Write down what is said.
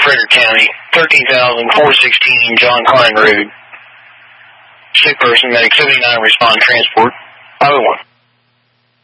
Frederick County, 13,416 John Klein Road. Sick person, medic 79, respond transport, 501.